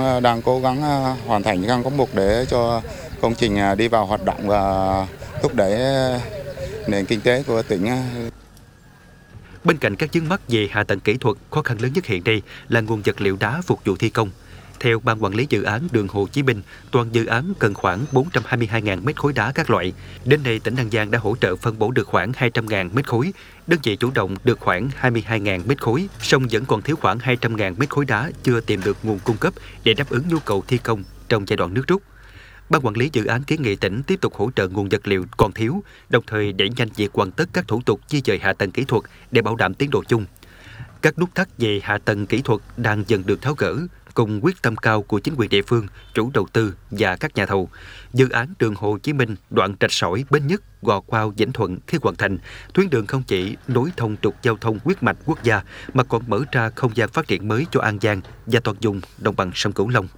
đang cố gắng hoàn thành các công mục để cho công trình đi vào hoạt động và thúc đẩy nền kinh tế của tỉnh. Bên cạnh các vướng mắc về hạ tầng kỹ thuật, khó khăn lớn nhất hiện nay là nguồn vật liệu đá phục vụ thi công. Theo Ban Quản lý Dự án đường Hồ Chí Minh, toàn dự án cần khoảng 422.000 mét khối đá các loại. Đến nay, tỉnh An Giang đã hỗ trợ phân bổ được khoảng 200.000 mét khối. Đơn vị chủ động được khoảng 22.000 mét khối, song vẫn còn thiếu khoảng 200.000 mét khối đá chưa tìm được nguồn cung cấp để đáp ứng nhu cầu thi công trong giai đoạn nước rút. Ban Quản lý Dự án kiến nghị tỉnh tiếp tục hỗ trợ nguồn vật liệu còn thiếu, đồng thời đẩy nhanh việc hoàn tất các thủ tục di dời hạ tầng kỹ thuật để bảo đảm tiến độ chung. Các nút thắt về hạ tầng kỹ thuật đang dần được tháo gỡ, cùng quyết tâm cao của chính quyền địa phương, chủ đầu tư và các nhà thầu. Dự án đường Hồ Chí Minh đoạn Rạch Sỏi, Bến Nhất, Gò Quao, Vĩnh Thuận khi hoàn thành, tuyến đường không chỉ nối thông trục giao thông huyết mạch quốc gia mà còn mở ra không gian phát triển mới cho An Giang và toàn vùng đồng bằng sông Cửu Long.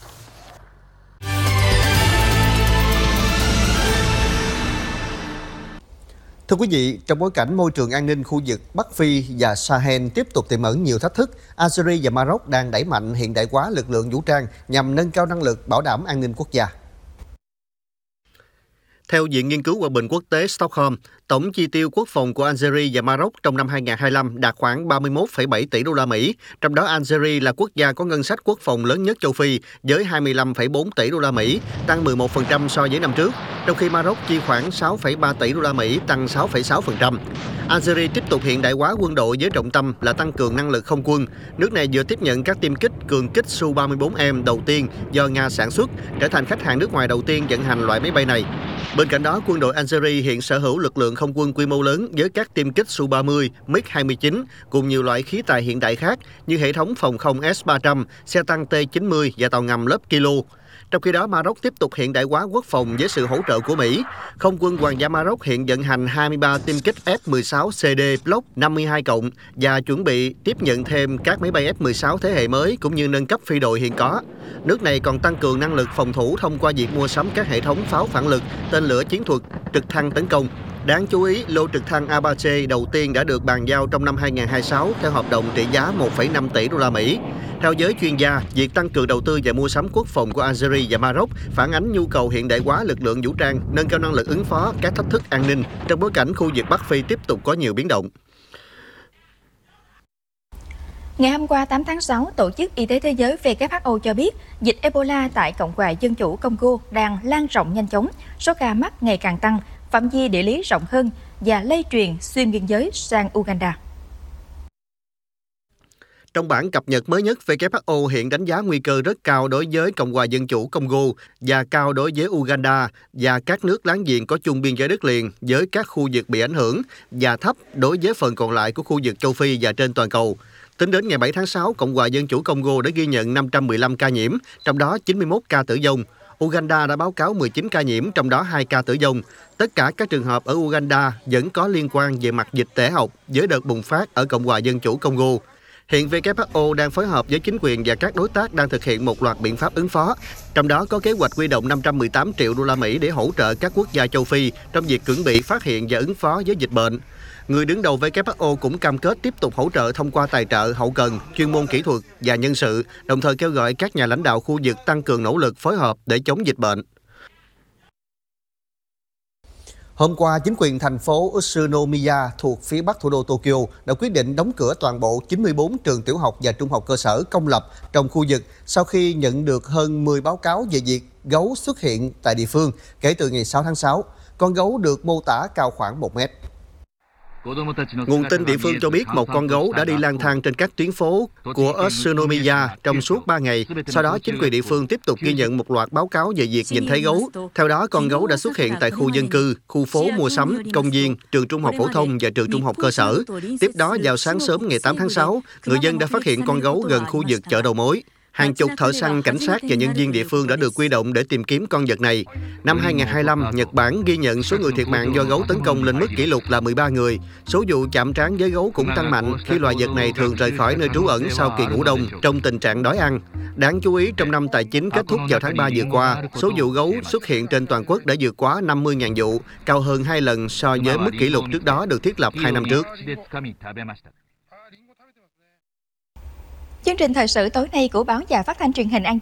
Thưa quý vị, trong bối cảnh môi trường an ninh khu vực Bắc Phi và Sahel tiếp tục tiềm ẩn nhiều thách thức, Algeria và Maroc đang đẩy mạnh hiện đại hóa lực lượng vũ trang nhằm nâng cao năng lực bảo đảm an ninh quốc gia. Theo Viện Nghiên cứu Hòa bình Quốc tế Stockholm, tổng chi tiêu quốc phòng của Algeria và Maroc trong năm 2025 đạt khoảng 31,7 tỷ đô la Mỹ, trong đó Algeria là quốc gia có ngân sách quốc phòng lớn nhất châu Phi với 25,4 tỷ đô la Mỹ, tăng 11% so với năm trước, trong khi Maroc chi khoảng 6,3 tỷ đô la Mỹ, tăng 6,6%. Algeria tiếp tục hiện đại hóa quân đội với trọng tâm là tăng cường năng lực không quân. Nước này vừa tiếp nhận các tiêm kích cường kích Su-34M đầu tiên do Nga sản xuất, trở thành khách hàng nước ngoài đầu tiên vận hành loại máy bay này. Bên cạnh đó, quân đội Algeria hiện sở hữu lực lượng không quân quy mô lớn với các tiêm kích Su-30, MiG-29 cùng nhiều loại khí tài hiện đại khác như hệ thống phòng không S-300, xe tăng T-90 và tàu ngầm lớp Kilo. Trong khi đó, Maroc tiếp tục hiện đại hóa quốc phòng với sự hỗ trợ của Mỹ. Không quân Hoàng gia Maroc hiện vận hành 23 tiêm kích F-16CD Block 52 cộng và chuẩn bị tiếp nhận thêm các máy bay F-16 thế hệ mới cũng như nâng cấp phi đội hiện có. Nước này còn tăng cường năng lực phòng thủ thông qua việc mua sắm các hệ thống pháo phản lực, tên lửa chiến thuật, trực thăng tấn công. Đáng chú ý, lô trực thăng Apache đầu tiên đã được bàn giao trong năm 2026 theo hợp đồng trị giá 1,5 tỷ đô la Mỹ. Theo giới chuyên gia, việc tăng cường đầu tư và mua sắm quốc phòng của Algeria và Maroc phản ánh nhu cầu hiện đại hóa lực lượng vũ trang, nâng cao năng lực ứng phó các thách thức an ninh trong bối cảnh khu vực Bắc Phi tiếp tục có nhiều biến động. Ngày hôm qua 8 tháng 6, Tổ chức Y tế Thế giới WHO cho biết dịch Ebola tại Cộng hòa Dân chủ Congo đang lan rộng nhanh chóng, số ca mắc ngày càng tăng, phạm vi địa lý rộng hơn và lây truyền xuyên biên giới sang Uganda. Trong bản cập nhật mới nhất, WHO hiện đánh giá nguy cơ rất cao đối với Cộng hòa Dân chủ Congo và cao đối với Uganda và các nước láng giềng có chung biên giới đất liền với các khu vực bị ảnh hưởng và thấp đối với phần còn lại của khu vực châu Phi và trên toàn cầu. Tính đến ngày 7 tháng 6, Cộng hòa Dân chủ Congo đã ghi nhận 515 ca nhiễm, trong đó 91 ca tử vong. Uganda đã báo cáo 19 ca nhiễm, trong đó 2 ca tử vong. Tất cả các trường hợp ở Uganda vẫn có liên quan về mặt dịch tễ học với đợt bùng phát ở Cộng hòa Dân chủ Congo. Hiện WHO đang phối hợp với chính quyền và các đối tác đang thực hiện một loạt biện pháp ứng phó, trong đó có kế hoạch huy động 518 triệu đô la Mỹ để hỗ trợ các quốc gia châu Phi trong việc chuẩn bị phát hiện và ứng phó với dịch bệnh. Người đứng đầu WHO cũng cam kết tiếp tục hỗ trợ thông qua tài trợ hậu cần, chuyên môn kỹ thuật và nhân sự, đồng thời kêu gọi các nhà lãnh đạo khu vực tăng cường nỗ lực phối hợp để chống dịch bệnh. Hôm qua, chính quyền thành phố Utsunomiya thuộc phía bắc thủ đô Tokyo đã quyết định đóng cửa toàn bộ 94 trường tiểu học và trung học cơ sở công lập trong khu vực sau khi nhận được hơn 10 báo cáo về việc gấu xuất hiện tại địa phương kể từ ngày 6 tháng 6. Con gấu được mô tả cao khoảng 1 mét. Nguồn tin địa phương cho biết một con gấu đã đi lang thang trên các tuyến phố của Utsunomiya trong suốt 3 ngày. Sau đó, chính quyền địa phương tiếp tục ghi nhận một loạt báo cáo về việc nhìn thấy gấu. Theo đó, con gấu đã xuất hiện tại khu dân cư, khu phố mua sắm, công viên, trường trung học phổ thông và trường trung học cơ sở. Tiếp đó, vào sáng sớm ngày 8 tháng 6, người dân đã phát hiện con gấu gần khu vực chợ đầu mối. Hàng chục thợ săn, cảnh sát và nhân viên địa phương đã được huy động để tìm kiếm con vật này. Năm 2025, Nhật Bản ghi nhận số người thiệt mạng do gấu tấn công lên mức kỷ lục là 13 người. Số vụ chạm trán với gấu cũng tăng mạnh khi loài vật này thường rời khỏi nơi trú ẩn sau kỳ ngủ đông trong tình trạng đói ăn. Đáng chú ý, trong năm tài chính kết thúc vào tháng 3 vừa qua, số vụ gấu xuất hiện trên toàn quốc đã vượt quá 50.000 vụ, cao hơn 2 lần so với mức kỷ lục trước đó được thiết lập 2 năm trước. Chương trình thời sự tối nay của báo và phát thanh truyền hình An